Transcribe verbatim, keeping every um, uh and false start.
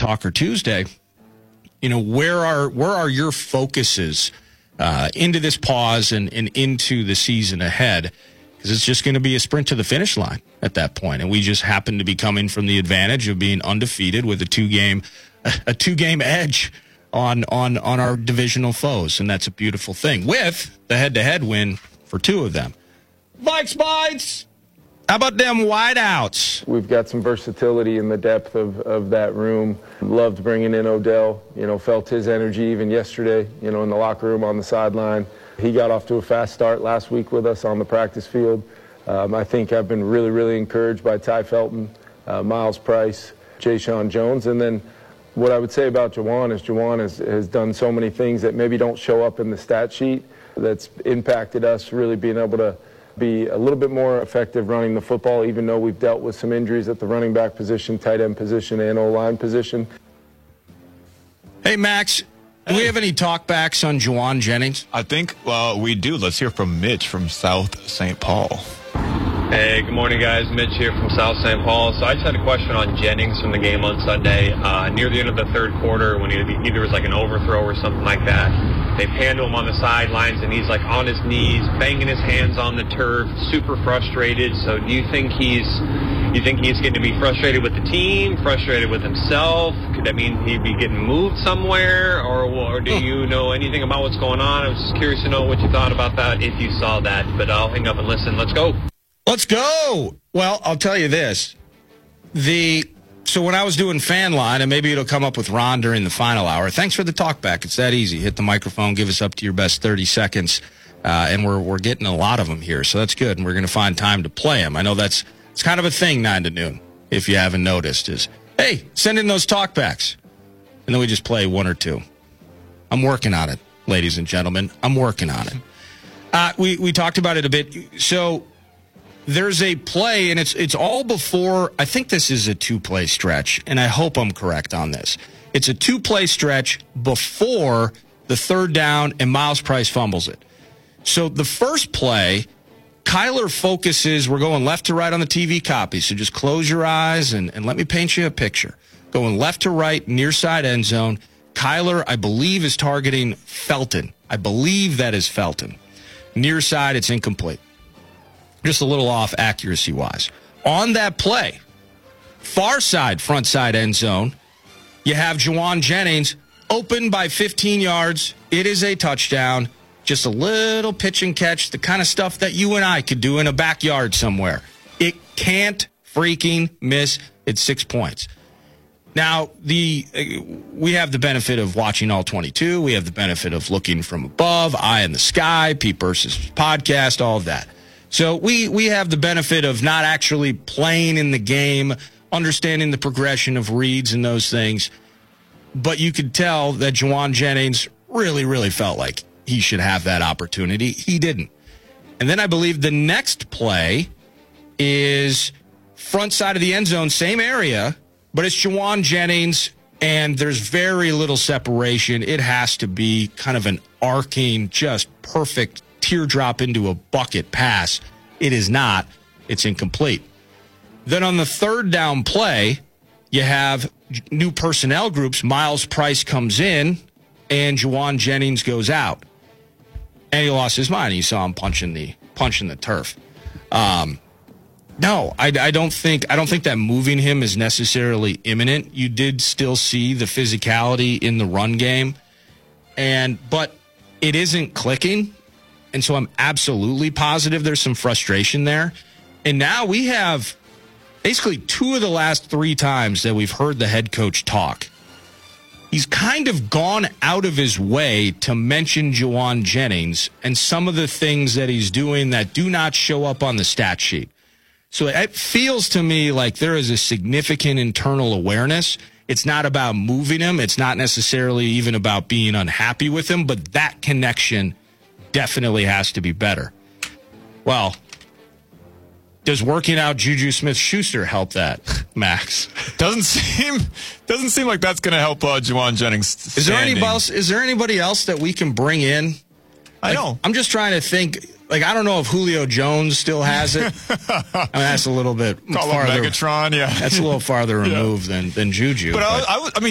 Talker Tuesday, you know, where are where are your focuses uh, into this pause and, and into the season ahead? Because it's just going to be a sprint to the finish line at that point. And we just happen to be coming from the advantage of being undefeated with a two-game a two-game edge on, on, on our divisional foes. And that's a beautiful thing with the head-to-head win for two of them. Vikes Bites! How about them wideouts? We've got some versatility in the depth of, of that room. Loved bringing in Odell. You know, felt his energy even yesterday, you know, in the locker room on the sideline. He got off to a fast start last week with us on the practice field. Um, I think I've been really, really encouraged by Ty Felton, uh, Miles Price, Jay Sean Jones. And then what I would say about Juwan is Juwan has, has done so many things that maybe don't show up in the stat sheet that's impacted us really being able to be a little bit more effective running the football, even though we've dealt with some injuries at the running back position, tight end position, and O-line position. Hey, Max, do we have any talkbacks on Juwan Jennings? I think well, we do. Let's hear from Mitch from South Saint Paul. Hey, good morning, guys. Mitch here from South Saint Paul. So I just had a question on Jennings from the game on Sunday. Uh, near the end of the third quarter, when he either was like an overthrow or something like that, they panned him on the sidelines, and he's like on his knees, banging his hands on the turf, super frustrated. So do you think he's, you think he's going to be frustrated with the team, frustrated with himself? Could that mean he'd be getting moved somewhere, or, or do you know anything about what's going on? I was just curious to know what you thought about that, if you saw that. But I'll hang up and listen. Let's go. Let's go. Well, I'll tell you this. The So when I was doing Fan Line, and maybe it'll come up with Ron during the final hour, thanks for the talk back. It's that easy. Hit the microphone, give us up to your best thirty seconds, uh, and we're we're getting a lot of them here, so that's good, and we're going to find time to play them. I know that's it's kind of a thing, nine to noon, if you haven't noticed, is, hey, send in those talkbacks, and then we just play one or two. I'm working on it, ladies and gentlemen. I'm working on it. Uh, we, we talked about it a bit. So there's a play, and it's it's all before, I think this is a two-play stretch, and I hope I'm correct on this. It's a two-play stretch before the third down, and Miles Price fumbles it. So the first play, Kyler focuses, we're going left to right on the T V copy, so just close your eyes and, and let me paint you a picture. Going left to right, near side end zone. Kyler, I believe, is targeting Felton. I believe that is Felton. Near side, it's incomplete. Just a little off accuracy-wise. On that play, far side, front side end zone, you have Juwan Jennings open by fifteen yards. It is a touchdown. Just a little pitch and catch, the kind of stuff that you and I could do in a backyard somewhere. It can't freaking miss. It's six points. Now, the we have the benefit of watching all twenty-two. We have the benefit of looking from above, eye in the sky, Pete Burse's podcast, all of that. So we, we have the benefit of not actually playing in the game, understanding the progression of reads and those things. But you could tell that Juwan Jennings really, really felt like he should have that opportunity. He didn't. And then I believe the next play is front side of the end zone, same area, but it's Juwan Jennings, and there's very little separation. It has to be kind of an arcing, just perfect teardrop into a bucket pass. It is not. It's incomplete. Then on the third down play, you have new personnel groups. Miles Price comes in, and Juwan Jennings goes out. And he lost his mind. You saw him punching the punching the turf. Um, no, I, I don't think I don't think that moving him is necessarily imminent. You did still see the physicality in the run game, and but it isn't clicking. And so I'm absolutely positive there's some frustration there. And now we have basically two of the last three times that we've heard the head coach talk. He's kind of gone out of his way to mention Juwan Jennings and some of the things that he's doing that do not show up on the stat sheet. So it feels to me like there is a significant internal awareness. It's not about moving him. It's not necessarily even about being unhappy with him, but that connection definitely has to be better. Well, does working out Juju Smith-Schuster help that, Max? Doesn't seem doesn't seem like that's going to help uh, Juwan Jennings. Standing. Is there anybody else? Is there anybody else that we can bring in? I like, know. I'm just trying to think. Like, I don't know if Julio Jones still has it. I mean, that's a little bit Call farther. him Megatron, yeah. That's a little farther removed yeah. than than Juju. But, but. I, I, I mean.